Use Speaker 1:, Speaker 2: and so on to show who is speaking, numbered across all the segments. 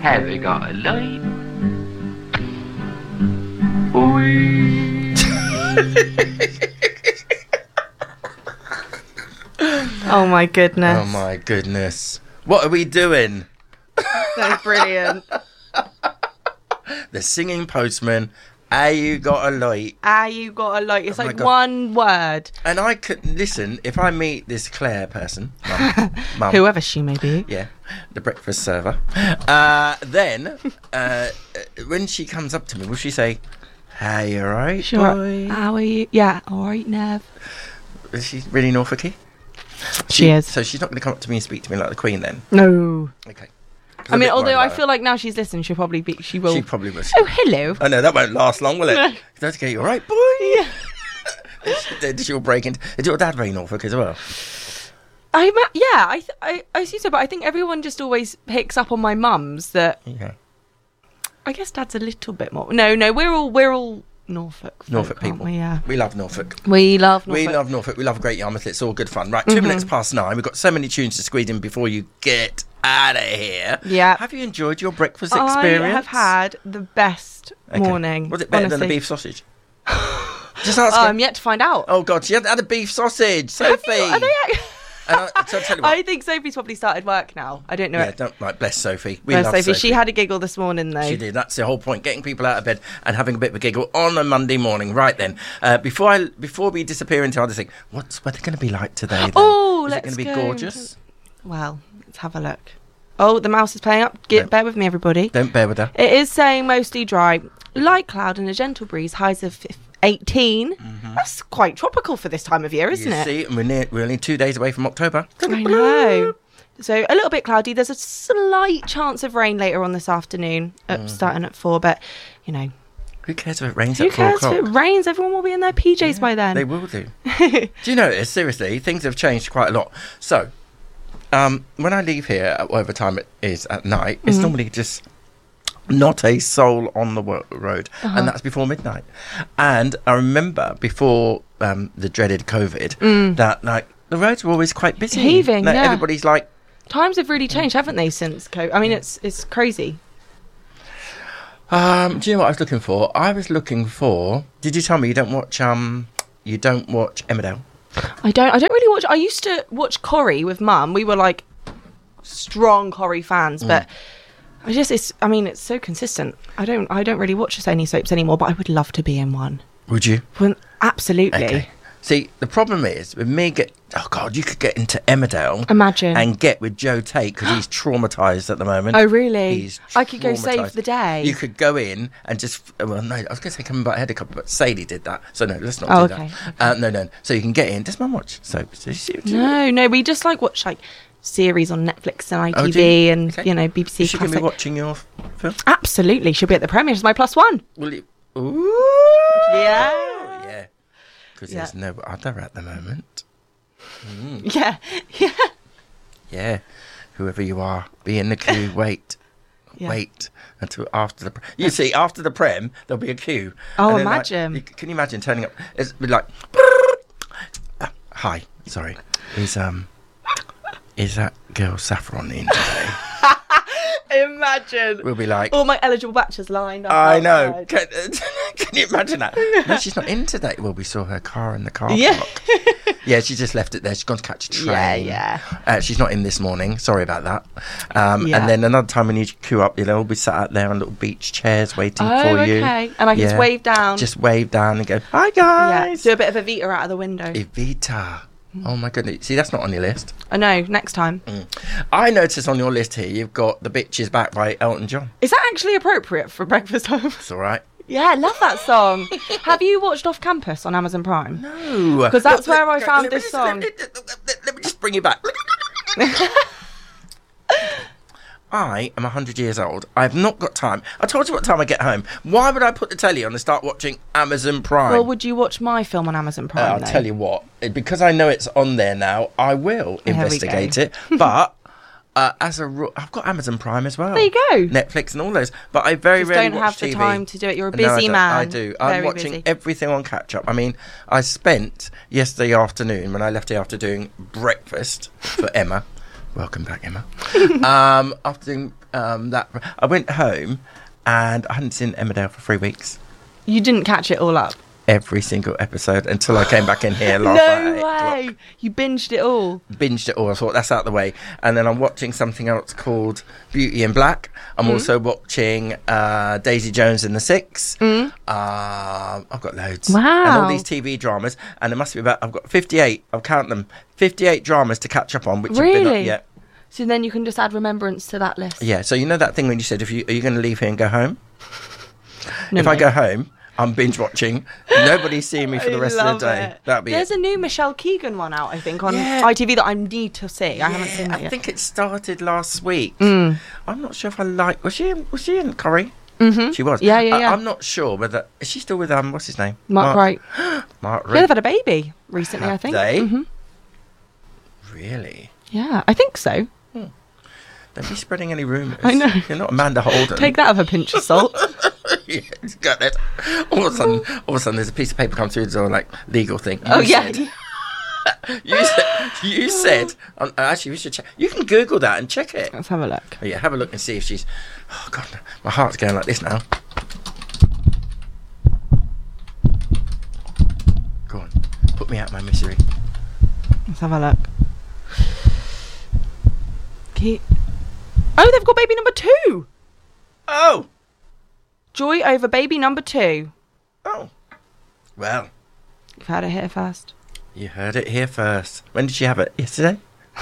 Speaker 1: Have you got a light? Oi.
Speaker 2: Oh my goodness.
Speaker 3: Oh my goodness. What are we doing?
Speaker 2: That's brilliant.
Speaker 3: The Singing Postman. You got a light.
Speaker 2: You got a light. It's
Speaker 3: Oh my
Speaker 2: like
Speaker 3: God.
Speaker 2: one word.
Speaker 3: And I could listen if I meet this Claire person, mum,
Speaker 2: Whoever she may be.
Speaker 3: yeah, the breakfast server. Then when she comes up to me, will she say, "Hey, you alright, boy?"
Speaker 2: How are you? Yeah, all right, Nev.
Speaker 3: Is she really Norfolky?
Speaker 2: She is.
Speaker 3: So she's not going to come up to me and speak to me like the Queen then.
Speaker 2: No.
Speaker 3: Okay.
Speaker 2: I mean, although I feel like now she's listening, she'll probably be. She will.
Speaker 3: She probably will.
Speaker 2: Oh, hello.
Speaker 3: I know that won't last long, will it?
Speaker 2: No.
Speaker 3: That's okay. You all right, boy?
Speaker 2: Yeah.
Speaker 3: She'll break into. Is your dad very Norfolk as well?
Speaker 2: I see so, but I think everyone just always picks up on my mum's that.
Speaker 3: Yeah.
Speaker 2: I guess Dad's a little bit more. No, we're all Norfolk.
Speaker 3: Norfolk
Speaker 2: folk, aren't
Speaker 3: people.
Speaker 2: we? Yeah.
Speaker 3: We love Norfolk.
Speaker 2: We love Norfolk.
Speaker 3: We love Norfolk. We love Great Yarmouth. It's all good fun. Right, 2 minutes past 9. We've got so many tunes to squeeze in before you get out of here.
Speaker 2: Yeah.
Speaker 3: Have you enjoyed your breakfast experience?
Speaker 2: I have had the best morning.
Speaker 3: Was it better than the
Speaker 2: honestly.
Speaker 3: beef sausage? Just asking.
Speaker 2: I'm yet to find out.
Speaker 3: Oh, God. She had a beef sausage. Sophie.
Speaker 2: Are they
Speaker 3: So I'll tell you what.
Speaker 2: I think Sophie's probably started work now. I don't know.
Speaker 3: Yeah, don't like bless Sophie. We
Speaker 2: Bless
Speaker 3: love
Speaker 2: Sophie.
Speaker 3: Sophie.
Speaker 2: She had a giggle this morning, though.
Speaker 3: She did. That's the whole point. Getting people out of bed and having a bit of a giggle on a Monday morning. Right then, before we disappear into other things, what's weather going to be like today? Then?
Speaker 2: Oh,
Speaker 3: is it
Speaker 2: let's
Speaker 3: going to be
Speaker 2: go
Speaker 3: gorgeous?
Speaker 2: Well, let's have a look. Oh, the mouse is playing up. Bear with me, everybody.
Speaker 3: Don't bear with her.
Speaker 2: It is saying mostly dry, light cloud and a gentle breeze. Highs of 18. That's quite tropical for this time of year, isn't
Speaker 3: You
Speaker 2: it?
Speaker 3: see, and we're only 2 days away from October.
Speaker 2: I know. So a little bit cloudy. There's a slight chance of rain later on this afternoon, starting at 4. But you know,
Speaker 3: Who cares if it rains
Speaker 2: who
Speaker 3: at 4
Speaker 2: cares
Speaker 3: o'clock?
Speaker 2: if it rains? Everyone will be in their PJs by then.
Speaker 3: They will do. Do you notice, seriously, things have changed quite a lot. So, when I leave here at whatever time it is at night, it's normally just not a soul on the road, and that's before midnight. And I remember before the dreaded COVID that like the roads were always quite busy,
Speaker 2: Heaving,
Speaker 3: Like,
Speaker 2: yeah.
Speaker 3: everybody's like,
Speaker 2: Times have really changed, haven't they, since COVID? I mean, it's crazy.
Speaker 3: do you know what I was looking for? I was looking for. Did you tell me you don't watch Emmerdale?
Speaker 2: I don't really watch. I used to watch Corrie with Mum. We were like strong Corrie fans, but it's so consistent. I don't really watch any soaps anymore, but I would love to be in one.
Speaker 3: Would you?
Speaker 2: Well, absolutely.
Speaker 3: Okay. See, the problem is with me you could get into Emmerdale.
Speaker 2: Imagine.
Speaker 3: And get with Joe Tate because he's traumatised at the moment.
Speaker 2: Oh, really?
Speaker 3: He's
Speaker 2: I could go save
Speaker 3: traumatised.
Speaker 2: the day.
Speaker 3: You could go in and just, well, no, I was going to say come and butt ahead a couple, but Sadie did that. So no, let's not
Speaker 2: Oh,
Speaker 3: do
Speaker 2: okay.
Speaker 3: that. No. So you can get in. Does Mum watch soaps?
Speaker 2: No, we just watch series on Netflix and
Speaker 3: Oh, do
Speaker 2: ITV
Speaker 3: you?
Speaker 2: and
Speaker 3: Okay.
Speaker 2: BBC
Speaker 3: Is she going to
Speaker 2: Classic.
Speaker 3: be watching your film?
Speaker 2: Absolutely, she'll be at the premiere. It's my +1.
Speaker 3: Will you? Ooh.
Speaker 2: Yeah.
Speaker 3: Yeah. Because
Speaker 2: Yeah.
Speaker 3: there's no other at the moment.
Speaker 2: Yeah.
Speaker 3: Yeah. Whoever you are, be in the queue. Wait.
Speaker 2: Yeah.
Speaker 3: Wait until after the. You see, after the prem, there'll be a queue.
Speaker 2: Oh,
Speaker 3: And then,
Speaker 2: imagine.
Speaker 3: Can you imagine turning up? It's like, hi, sorry, is that girl Saffron in today?
Speaker 2: Imagine.
Speaker 3: We'll be like,
Speaker 2: All my eligible batches lined up.
Speaker 3: I know.
Speaker 2: outside.
Speaker 3: Can you imagine that? No, she's not in today. Well, we saw her car in the car
Speaker 2: Yeah.
Speaker 3: park. Yeah, she just left it there. She's gone to catch a train.
Speaker 2: Yeah.
Speaker 3: She's not in this morning. Sorry about that.
Speaker 2: Yeah.
Speaker 3: And then another time when you queue up, we'll be sat out there on little beach chairs waiting
Speaker 2: Oh,
Speaker 3: for you.
Speaker 2: okay. And I can just wave down.
Speaker 3: Just wave down and go, hi,
Speaker 2: yeah.
Speaker 3: guys.
Speaker 2: Do a bit of Evita out of the window.
Speaker 3: Evita. Oh, my goodness. See, that's not on your list.
Speaker 2: I know. Next time.
Speaker 3: I noticed on your list here, you've got The Bitch Is Back by Elton John.
Speaker 2: Is that actually appropriate for breakfast time?
Speaker 3: It's all right.
Speaker 2: Yeah, I love that song. Have you watched Off Campus on Amazon Prime?
Speaker 3: No.
Speaker 2: 'Cause that's where I
Speaker 3: Let
Speaker 2: found
Speaker 3: me
Speaker 2: this
Speaker 3: just-
Speaker 2: song.
Speaker 3: Let me just bring you back. I am 100 years old. I've not got time. I told you what time I get home. Why would I put the telly on and start watching Amazon Prime?
Speaker 2: Well, would you watch my film on Amazon Prime?
Speaker 3: I'll
Speaker 2: though?
Speaker 3: tell you what. Because I know it's on there now, I will
Speaker 2: we
Speaker 3: investigate
Speaker 2: go.
Speaker 3: it. But I've got Amazon Prime as well.
Speaker 2: There you go.
Speaker 3: Netflix and all those. But I very
Speaker 2: Just
Speaker 3: rarely
Speaker 2: don't
Speaker 3: watch
Speaker 2: have the
Speaker 3: TV.
Speaker 2: time to do it. You're a
Speaker 3: No, I
Speaker 2: busy
Speaker 3: don't.
Speaker 2: man.
Speaker 3: I do. I'm
Speaker 2: Very
Speaker 3: watching
Speaker 2: busy.
Speaker 3: everything on catch up. I mean, I spent yesterday afternoon when I left here after doing breakfast for Emma. Welcome back, Emma. After doing that I went home and I hadn't seen Emmerdale for 3 weeks.
Speaker 2: You didn't catch it all up.
Speaker 3: Every single episode until I came back in here last
Speaker 2: No
Speaker 3: night.
Speaker 2: way. You binged it all.
Speaker 3: Binged it all. I thought that's out the way. And then I'm watching something else called Beauty in Black. I'm also watching Daisy Jones and the Six. I've got loads.
Speaker 2: Wow.
Speaker 3: And all these TV dramas. And there must be about, I've got 58, I'll count them, 58 dramas to catch up on, which have been
Speaker 2: Really?
Speaker 3: up yet.
Speaker 2: So then you can just add Remembrance to that list.
Speaker 3: Yeah, so you know that thing when you said, are you going to leave here and go home?
Speaker 2: No,
Speaker 3: if I
Speaker 2: mate.
Speaker 3: go home, I'm binge watching. Nobody's seeing me for the rest of
Speaker 2: love
Speaker 3: the day.
Speaker 2: it.
Speaker 3: That'll be
Speaker 2: There's
Speaker 3: it.
Speaker 2: a new Michelle Keegan one out, I think, on
Speaker 3: Yeah.
Speaker 2: ITV that I need to see. I haven't seen that
Speaker 3: I
Speaker 2: yet.
Speaker 3: think it started last week. I'm not sure if I like. Was she in Corrie?
Speaker 2: Mm-hmm.
Speaker 3: She was.
Speaker 2: Yeah, yeah, yeah.
Speaker 3: I'm not sure whether is she still with what's his name?
Speaker 2: Mark Wright.
Speaker 3: Mark
Speaker 2: Yeah,
Speaker 3: Wright.
Speaker 2: they've had a baby recently, I think.
Speaker 3: They?
Speaker 2: Mhm.
Speaker 3: Really?
Speaker 2: Yeah, I think so.
Speaker 3: Don't be spreading any rumours.
Speaker 2: I know.
Speaker 3: You're not Amanda Holden.
Speaker 2: Take that with a pinch of salt.
Speaker 3: Yeah, it's got it. All of a sudden, there's a piece of paper come through the door, like legal thing.
Speaker 2: Oh, yeah.
Speaker 3: You said. Actually, we should check. You can Google that and check it.
Speaker 2: Let's have a look.
Speaker 3: Oh, yeah, have a look and see if she's. Oh God, my heart's going like this now. Go on, put me out of my misery.
Speaker 2: Let's have a look. Oh, they've got baby number 2.
Speaker 3: Oh,
Speaker 2: Joy over baby number 2.
Speaker 3: oh. Well,
Speaker 2: You've had it here first.
Speaker 3: you heard it here first. When did she have it? Yesterday.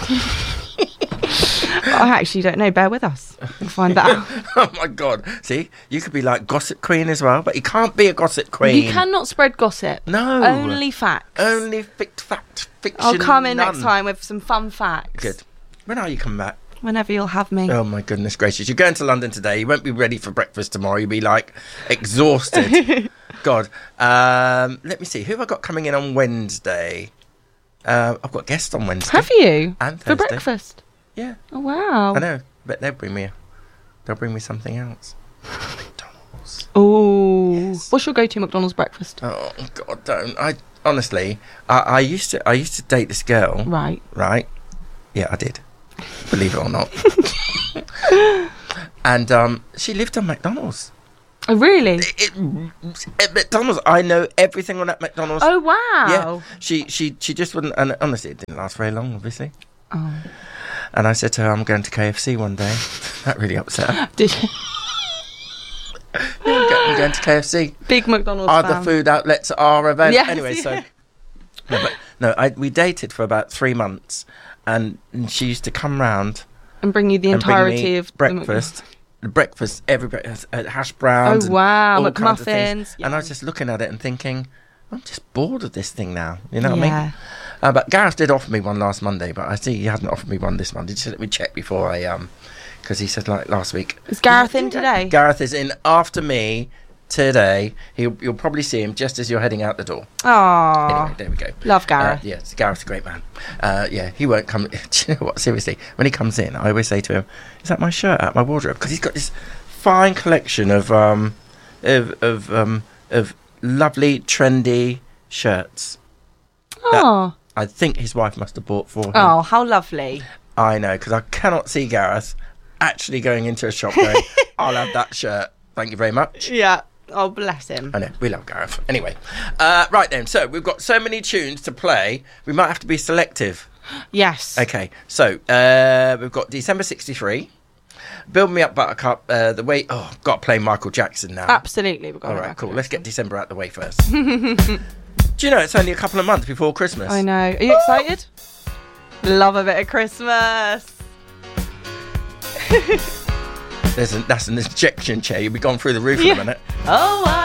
Speaker 2: I actually don't know. Bear with us. We'll find that out.
Speaker 3: Oh my God! See, you could be like gossip queen as well, but you can't be a gossip queen.
Speaker 2: You cannot spread gossip.
Speaker 3: No.
Speaker 2: Only facts.
Speaker 3: Only fact fiction.
Speaker 2: I'll come in
Speaker 3: none.
Speaker 2: next time with some fun facts.
Speaker 3: Good. When are you coming back?
Speaker 2: Whenever you'll have me.
Speaker 3: Oh my goodness gracious! You're going to London today. You won't be ready for breakfast tomorrow. You'll be like exhausted. God. Let me see. Who have I got coming in on Wednesday? I've got guests on Wednesday.
Speaker 2: Have you?
Speaker 3: And
Speaker 2: For
Speaker 3: Thursday.
Speaker 2: breakfast?
Speaker 3: Yeah.
Speaker 2: Oh, wow.
Speaker 3: I know, but they'll bring me something else. McDonald's.
Speaker 2: Oh.
Speaker 3: Yes.
Speaker 2: What's your go-to McDonald's breakfast?
Speaker 3: Oh God, don't. I honestly, I used to date this girl.
Speaker 2: Right.
Speaker 3: Right? Yeah, I did. Believe it or not. And she lived on McDonald's.
Speaker 2: Oh, really?
Speaker 3: At McDonald's, I know everything on that McDonald's.
Speaker 2: Oh, wow.
Speaker 3: Yeah, she just wouldn't. And honestly, it didn't last very long, obviously.
Speaker 2: Oh.
Speaker 3: And I said to her, "I'm going to KFC one day." That really upset her.
Speaker 2: Did you?
Speaker 3: I'm going to KFC.
Speaker 2: Big McDonald's
Speaker 3: Other
Speaker 2: fan.
Speaker 3: food outlets are available.
Speaker 2: Yes,
Speaker 3: Anyway,
Speaker 2: yeah.
Speaker 3: we dated for about 3 months, and she used to come round
Speaker 2: And bring you the
Speaker 3: and bring
Speaker 2: entirety
Speaker 3: me
Speaker 2: of the
Speaker 3: breakfast. Breakfast, every breakfast, hash browns.
Speaker 2: Oh, wow,
Speaker 3: and all kinds of things.
Speaker 2: McMuffins, yeah.
Speaker 3: And I was just looking at it and thinking, I'm just bored of this thing now. You know what I
Speaker 2: Yeah.
Speaker 3: mean? But Gareth did offer me one last Monday, but I see he hasn't offered me one this Monday. Just let me check before I because he said like last week.
Speaker 2: Is Gareth in today?
Speaker 3: Gareth is in after me today. You'll probably see him just as you're heading out the door.
Speaker 2: Aww.
Speaker 3: Anyway, there we go.
Speaker 2: Love Gareth.
Speaker 3: Yeah, so Gareth's a great man. Yeah, he won't come. Do you know what? Seriously, when he comes in, I always say to him, "Is that my shirt out my wardrobe?" Because he's got this fine collection of lovely, trendy shirts.
Speaker 2: Oh.
Speaker 3: I think his wife must have bought for him.
Speaker 2: Oh, how lovely.
Speaker 3: I know, because I cannot see Gareth actually going into a shop going, "I'll have that shirt. Thank you very much."
Speaker 2: Yeah. Oh, bless him.
Speaker 3: I know, we love Gareth. Anyway, right then, so we've got so many tunes to play, we might have to be selective.
Speaker 2: Yes.
Speaker 3: Okay, so we've got December 63, Build Me Up Buttercup, the way... Oh, I've got to play Michael Jackson now.
Speaker 2: Absolutely. We've got
Speaker 3: All
Speaker 2: it
Speaker 3: right,
Speaker 2: back
Speaker 3: cool.
Speaker 2: on.
Speaker 3: Let's get December out the way first. Do you know it's only a couple of months before Christmas?
Speaker 2: I know. Are you excited? Love a bit of Christmas.
Speaker 3: That's an injection chair. You'll be going through the roof in
Speaker 2: Yeah.
Speaker 3: a minute.
Speaker 2: Oh, wow.